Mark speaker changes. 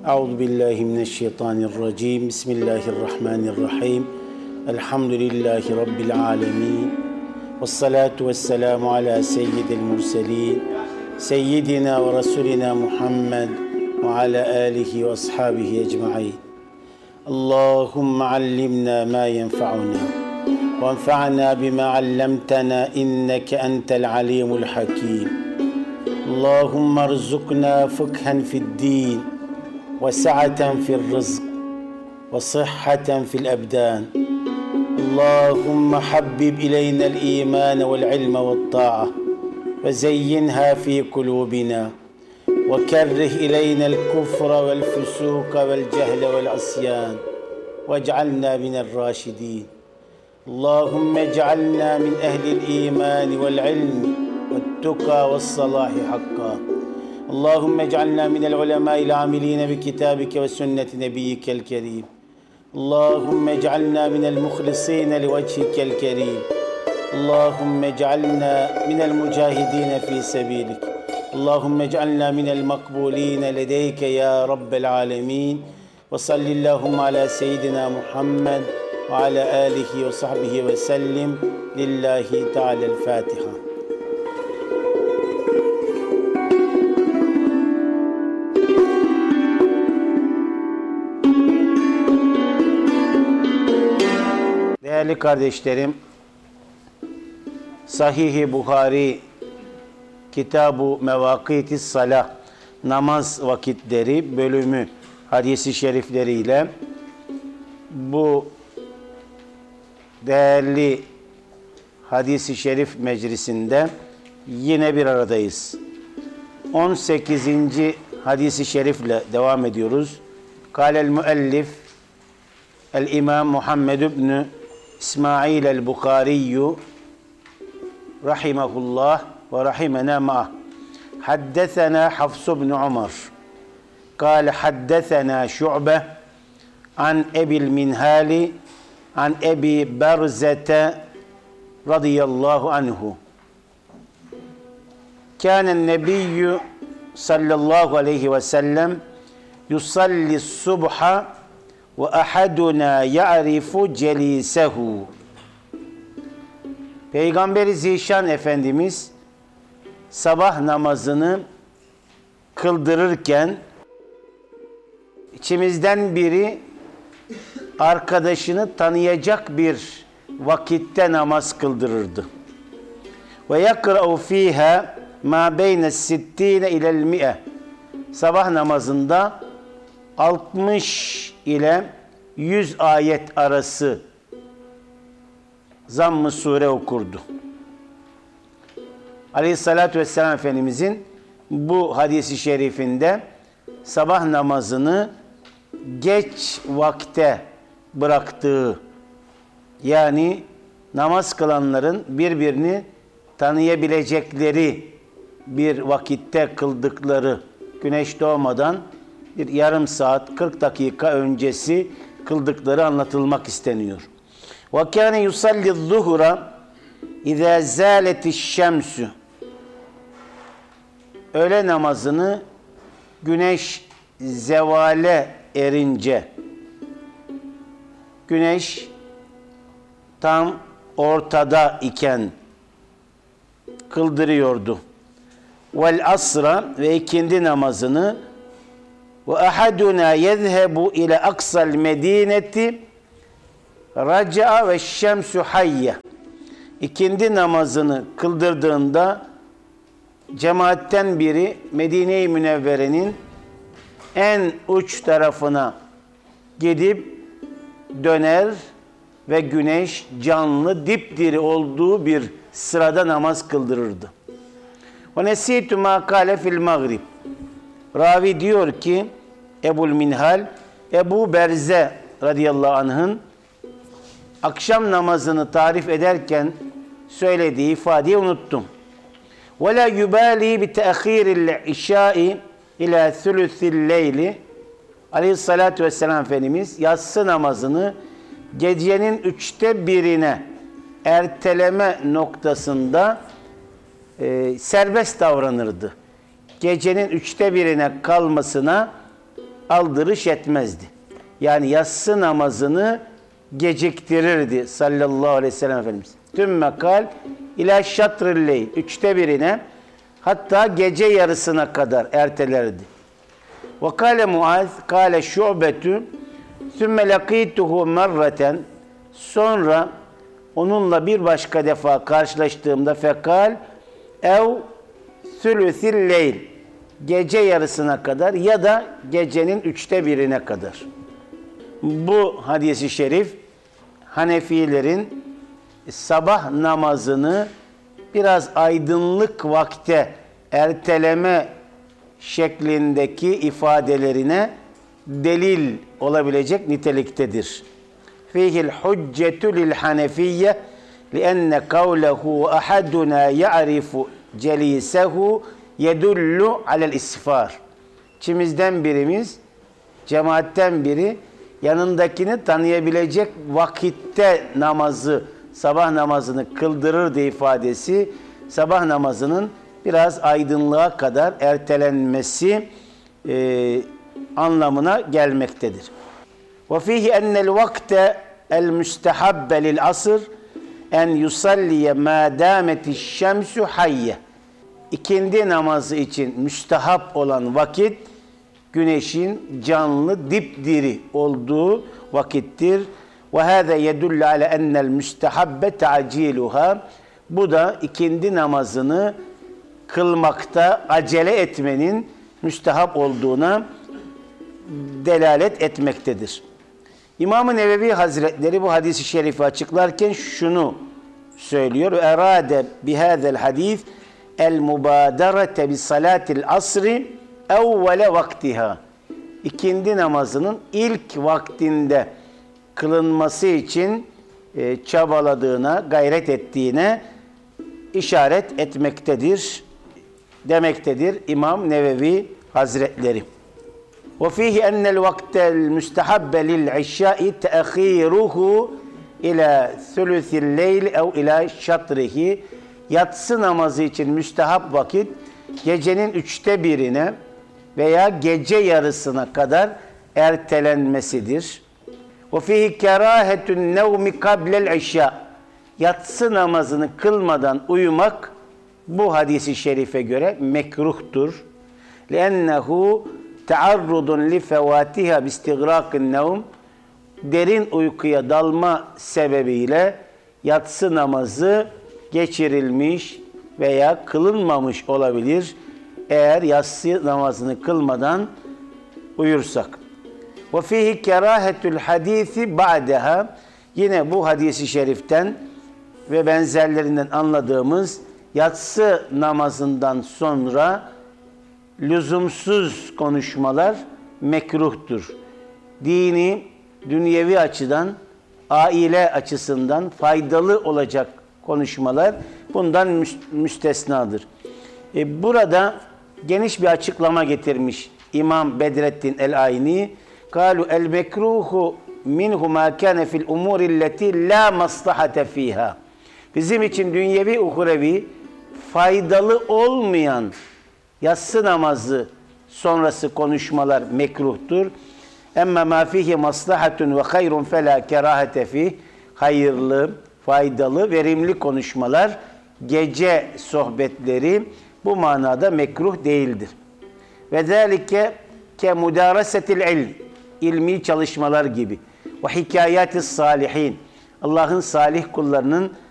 Speaker 1: Euzubillahimineşşeytanirracim. Bismillahirrahmanirrahim. Elhamdülillahi Rabbil alemin. Vessalatu vesselamu ala seyyidil murselin. Seyyidina ve Resulina Muhammed ve ala alihi ve ashabihi ecma'in. Allahümme allimna ma yenfa'una ve enfa'na bima allamtana inneke entel alimul hakim. Allahümme erzukna fıkhen fid din ve sa'aten fil rızk ve sıhhaten fil ebdan. Allahümme habbib ileynel iman vel ilme vel ta'a ve zeyyinha fi kulubina ve kerrih ileynel kufra vel fusuka vel cehle vel asyan ve cealna minel raşidin. Allahümme ec'alna min ehlil iman vel ilmi vel tuka vel salahi hakka. Allahümme ec'alna minel ulemâil âmilîne bi kitâbike ve sünneti nebiyyikel kerîm. Allahümme ec'alna minel muhlisîne li vecihikel kerîm. Allahümme ec'alna minel mücahidîne fî sebîlik. Allahümme ec'alna minel makbûlîne ledeyke ya Rabbel âlemîn. Ve sallillâhumme alâ seyyidina Muhammed ve alâ âlihi ve sahbihi ve sellim. Lillahi Teala'l-Fâtiha. Değerli kardeşlerim, Sahih-i Buhari Kitab-ı Mevâkîtis Salah, namaz vakitleri bölümü hadisi şerifleriyle bu değerli hadisi şerif meclisinde yine bir aradayız. 18. hadisi şerifle devam ediyoruz. Kâlel müellif el-İmam Muhammed ibn İsmail el-Bukhariyyü rahimahullah ve rahimena ma'ah. Haddesena Hafs ibn Umar. Kâle haddesena Şu'be an Ebil Minhali an Ebi Berzete radıyallahu anhu. Kânen nebiyyü sallallahu aleyhi ve sellem yusalli subha ve ahaduna ya'rifu celisehu. Peygamber-i Zişan Efendimiz sabah namazını kıldırırken içimizden biri arkadaşını tanıyacak bir vakitte namaz kıldırırdı. Ve yakra'u fiha ma beyne sittine ilel mi'e. Sabah namazında 60 ile 100 ayet arası zamm-ı sure okurdu. Aleyhissalatü vesselam Efendimizin bu hadisi şerifinde sabah namazını geç vakte bıraktığı, yani namaz kılanların birbirini tanıyabilecekleri bir vakitte kıldıkları, güneş doğmadan bir yarım saat 40 dakika öncesi kıldıkları anlatılmak isteniyor. Ve kâne yusalli zuhura izâ zâletiş şemsü. Öğle namazını güneş zevale erince, güneş tam ortada iken kıldırıyordu. Vel asra ve ikindi namazını ve ahaduna yezhebu ile aksal medineti raca'a ve şemsü hayye. İkindi namazını kıldırdığında cemaatten biri Medine-i Münevvere'nin en uç tarafına gidip döner ve güneş canlı dipdiri olduğu bir sırada namaz kıldırırdı. Ve nesitu ma kâle fil mağrib. Ravi diyor ki Ebul Minhal, Ebu Berze radıyallahu anh'ın akşam namazını tarif ederken söylediği ifadeyi unuttum. وَلَا يُبَالِي بِتَأْخِيرِ الْعِشَاءِ اِلَى ثُلُثِ اللَّيْلِ. Aleyhissalatü vesselam Efendimiz yatsı namazını gecenin 1/3'ine erteleme noktasında serbest davranırdı. Gecenin 1/3'ine kalmasına aldırış etmezdi. Yani yatsı namazını geciktirirdi sallallahu aleyhi ve sellem Efendimiz. Tümme kal ila şatril leyl. 1/3'ine, hatta gece yarısına kadar ertelerdi. Ve kâle Muaz, kâle Şu'betü, sümme lakîtuhu merreten, sonra onunla bir başka defa karşılaştığımda fekal ev sülüsil leyl, gece yarısına kadar ya da gecenin 1/3'ine kadar. Bu hadis-i şerif Hanefilerin sabah namazını biraz aydınlık vakte erteleme şeklindeki ifadelerine delil olabilecek niteliktedir. Fihil hüccetu lil hanefiyye lienne kavlehu ahaduna ya'rifu celisehu yedullu alel isfar. İçimizden birimiz, cemaatten biri yanındakini tanıyabilecek vakitte namazı, sabah namazını kıldırırdı ifadesi, sabah namazının biraz aydınlığa kadar ertelenmesi anlamına gelmektedir. Ve fihi ennel vakte el müstehabbe lil asr en yusalliye ma dâmetiş şemsu hayye. İkindi namazı için müstehap olan vakit, güneşin canlı, dipdiri olduğu vakittir. Ve hâze yedullu ale ennel müstehabbe ta'ciluha. Bu da ikindi namazını kılmakta acele etmenin müstehap olduğuna delalet etmektedir. İmam-ı Nevevi Hazretleri bu hadisi şerifi açıklarken şunu söylüyor. Erade bihâzel hadis el mübâderete bi salatil asri evvele vaktiha. İkindi namazının ilk vaktinde kılınması için çabaladığına, gayret ettiğine işaret etmektedir demektedir İmam Nevevi Hazretleri. Ve fihi ennel vaktel müstehabbe lil işşâ'i te'khîruhu ila sülüsil leyl ev ila şatrihi. Yatsı namazı için müstehap vakit gecenin 1/3'ine veya gece yarısına kadar ertelenmesidir. Ve fihi kerâhetun nevmi kablel işşâ. Yatsı namazını kılmadan uyumak bu hadisi şerife göre mekruhtur. لِأَنَّهُ تَعَرُّضٌ لِفَوَاتِهَا بِاسْتِغْرَاقِ النَّوْمِ. Derin uykuya dalma sebebiyle yatsı namazı geçirilmiş veya kılınmamış olabilir eğer yatsı namazını kılmadan uyursak. وَفِيهِ كَرَاهَةُ الْحَد۪يثِ بَعْدَهَا. Yine bu hadisi şeriften ve benzerlerinden anladığımız yatsı namazından sonra lüzumsuz konuşmalar mekruhtur. Dini, dünyevi açıdan, aile açısından faydalı olacak konuşmalar bundan müstesnadır. Burada geniş bir açıklama getirmiş İmam Bedrettin el-Ayni. Kalu el mekruhu minhu ma kana fil umuri allati la maslahate fiha. Bizim için dünyevi uhrevi faydalı olmayan yatsı namazı sonrası konuşmalar mekruhtur. Emme ma fihi maslahatun ve hayrun fela kerahete fih. Hayırlı, faydalı, verimli konuşmalar, gece sohbetleri bu manada mekruh değildir. Ve zâlike ke mudâresetil ilm. İlmi çalışmalar gibi. Ve hikâyâtis sâlihin. Allah'ın salih kullarının